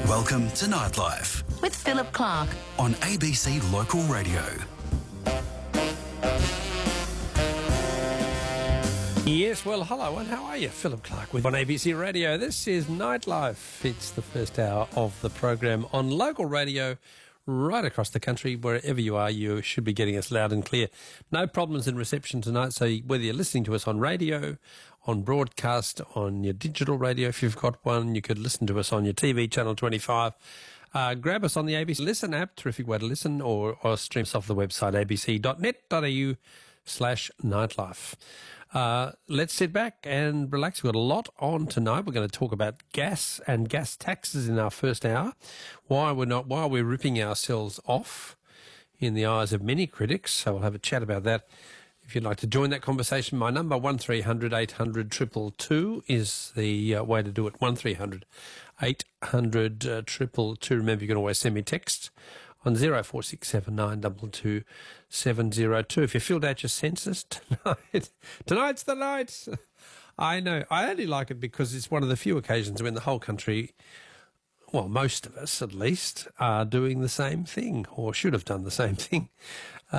Welcome to Nightlife with Philip Clark on ABC Local Radio. Yes, well, hello, and how are you? Philip Clark on ABC Radio. This is Nightlife. It's the first hour of the program on local radio right across the country. Wherever you are, you should be getting us loud and clear. No problems in reception tonight, so whether you're listening to us on radio, on broadcast, on your digital radio, if you've got one, you could listen to us on your TV, Channel 25. Grab us on the ABC Listen app, terrific way to listen, or stream us off the website abc.net.au/nightlife. Let's sit back and relax. We've got a lot on tonight. We're going to talk about gas and gas taxes in our first hour. Why we're ripping ourselves off in the eyes of many critics. So we'll have a chat about that. If you'd like to join that conversation, my number 1300 800 222 is the way to do it. 1300 800 222. Remember, you can always send me text on 0467 922 702. If you filled out your census tonight's the night. I know. I only like it because it's one of the few occasions when the whole country, well, most of us at least, are doing the same thing, or should have done the same thing.